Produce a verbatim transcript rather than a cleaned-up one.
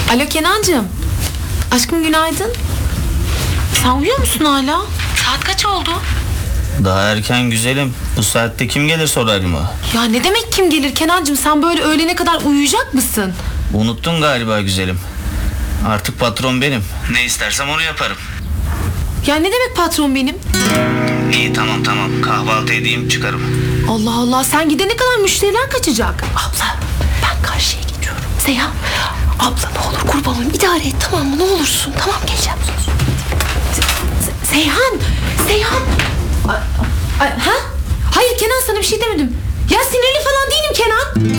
Alo Kenancığım. Aşkım günaydın. Sen uyuyor musun hala? Saat kaç oldu? Daha erken güzelim. Bu saatte kim gelir sorar mı? Ya ne demek kim gelir Kenancığım? Sen böyle öğlene kadar uyuyacak mısın? Unuttun galiba güzelim. Artık patron benim. Ne istersem onu yaparım. Ya ne demek patron benim? İyi tamam tamam. Kahvaltı edeyim çıkarım. Allah Allah, sen gidene kadar müşteriler kaçacak. Abla ben karşıya geçiyorum. Seyhan abla ne olur kurban olayım, idare et tamam mı, ne olursun. Tamam geleceğim. Se- Seyhan Seyhan Ay, ay, ha? Hayır Kenan, sana bir şey demedim. Ya sinirli falan değilim Kenan.